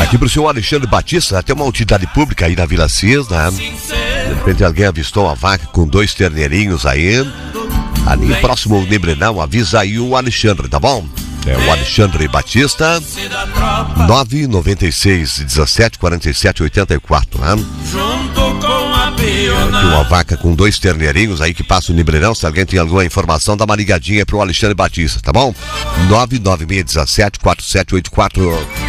Aqui pro senhor Alexandre Batista, tem uma utilidade pública aí na Vila Cis, né? De repente alguém avistou uma vaca com 2 terneirinhos aí. Ali próximo ao Nebrenão, avisa aí o Alexandre, tá bom? É o Alexandre Batista, 996 17 47 84, né? Aqui uma vaca com 2 terneirinhos aí que passa o Nebrenão. Se alguém tem alguma informação, dá uma ligadinha pro Alexandre Batista, tá bom? 996 17 4784.